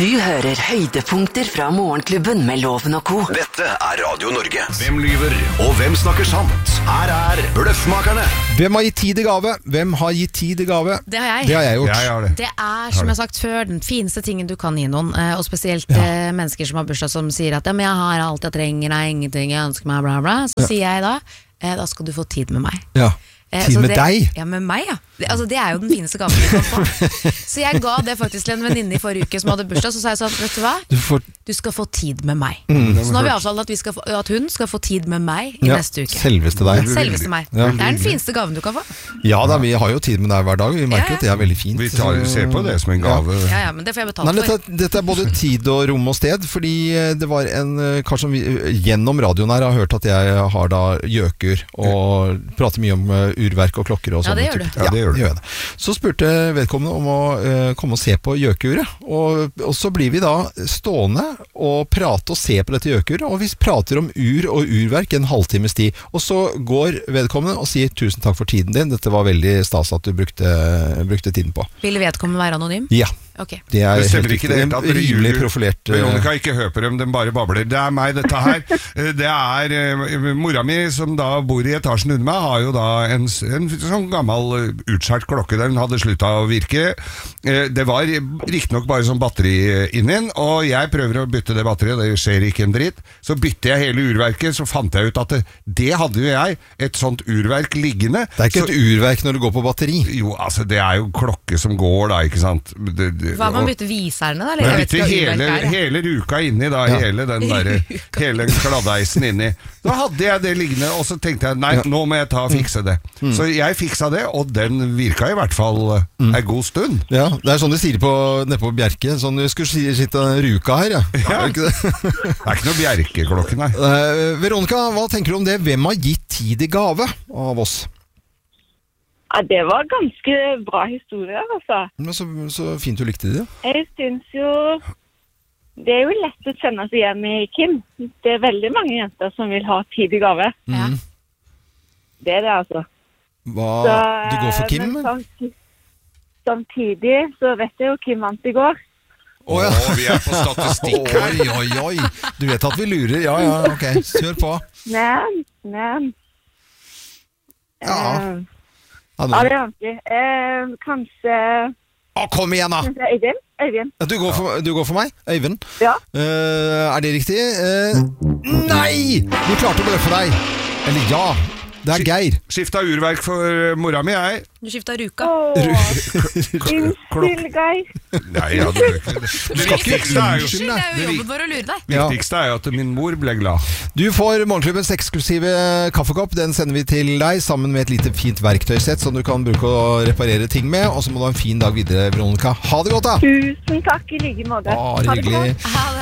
Du hører høydepunkter fra Morgenklubben med Loven og Co. Dette Radio Norge. Hvem lyver, og hvem snakker sant? Her Bløffmakerne. Hvem har gitt tid i gave? Hvem har gitt tid i gave? Det har jeg. Det har jeg gjort. Jeg har det. Det som jeg har sagt før, den fineste tingen du kan gi noen, og spesielt mennesker som har bursdag som sier at men jeg har alt jeg trenger, det er ingenting jeg ønsker meg, bla bla. Så sier jeg da skal du få tid med meg. Ja. Tid med deg? Ja, med meg, ja. Det er jo den fineste gaven du kan få. Så jeg ga det faktisk til en venninne i forrige uke som hadde bursdag. Så sa jeg sånn, vet du hva? Du skal få tid med meg. Så nå har vi avtalt at hun skal få tid med meg i neste uke. Selveste deg. Selveste meg. Det er den fineste gaven du kan få. Ja da, vi har jo tid med deg hver dag. Vi merker at det er veldig fint. Vi ser på det som en gave. Ja, men det får jeg betalt for. Dette er både tid og rom og sted, fordi det var en kar som gjennom radioen her har hørt at jeg har da gjøker og prater mye om urverk og klokker og sånne. Ja, det gjør du. Ja, det gjør jeg. Så spurte vedkommende om å komme og se på gjøkeuret, og så blir vi da stående og prate og se på dette gjøkeuret, og vi prater om ur og urverk en halvtimes tid, og så går vedkommende og sier tusen takk for tiden din, dette var veldig stas at du brukte tiden på. Vil vedkommende være anonym? Ja. Okay. Det er det helt ikke det, rimelig profilert. Veronica ikke hør på dem, den bare babler. Det er meg, dette her. Det er mora mi som da bor i etasjen under meg, har jo da en sånn gammel utskjært klokke der hun hadde sluttet å virke. Det var riktignok bare sånn batteri inni den, og jeg prøver å bytte det batteriet, det skjer ikke en dritt. Så bytter jeg hele urverket, så fant jeg ut at det hadde jo jeg, et sånt urverk liggende. Det er ikke et urverk når det går på batteri. Jo, altså det er jo klokke som går da, ikke sant? Hva man bytter viserne da? Jeg bytter hele ruka inni da, hele den der, hele kladdeisen inni. Da hadde jeg det liggende, og så tenkte jeg, nei, nå må jeg fikse det. Så jeg fiksa det, og den virka i hvert fall en god stund. Ja, det er sånn de sier nede på Bjerke, sånn du skulle sitte ruka her, ja. Ja. Det er ikke noe Bjerke-klokke, nei. Veronica, hva tenker du om det? Hvem har gitt tid i gave av oss? Ja, det var ganske bra historier, altså. Men så fint du likte det. Jeg synes jo, det er jo lett å kjenne seg igjen i Kim. Det er veldig mange jenter som vil ha tid i gave. Ja. Det er det, altså. Du går for Kim? Men samtidig så vet jeg jo Kim vant i går. Vi er på statistikk her. Oi. Du vet at vi lurer. Ja, ok. Kjør på. Men. Ja, det er vanskelig. Kanskje... kom igjen da! Øyvind. Du går for meg? Øyvind? Ja. Er det riktig? Nei! Vi klarte å bløffe deg. Eller ja, det er Geir. Skifta urverk for mora mi, jeg. Du skifta ruka. Unnskyld, Geir. Nei, ja, det viktigste er jo... Det er jo jobben vår å lure deg. Viktigste er jo at min mor ble glad. Du får Morgenklubbens eksklusive kaffekopp. Den sender vi til deg sammen med et lite fint verktøysett som du kan bruke å reparere ting med. Og så må du ha en fin dag videre, Veronica. Ha det godt da! Tusen takk i like måte. Hyggelig. Ha det.